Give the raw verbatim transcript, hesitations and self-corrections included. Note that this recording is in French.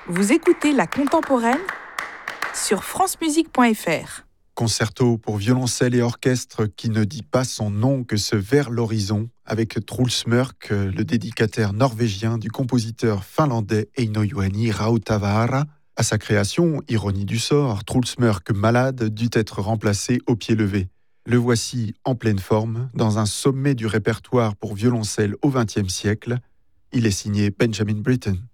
Vous écoutez La Contemporaine sur francemusique point f r. Concerto pour violoncelle et orchestre qui ne dit pas son nom que ce Vers l'horizon, avec Truls Mørk, le dédicataire norvégien du compositeur finlandais Eino-Juhani Rautavaara. À sa création, ironie du sort, Truls Mørk, malade, dut être remplacé au pied levé. Le voici en pleine forme, dans un sommet du répertoire pour violoncelle au vingtième siècle. Il est signé Benjamin Britten.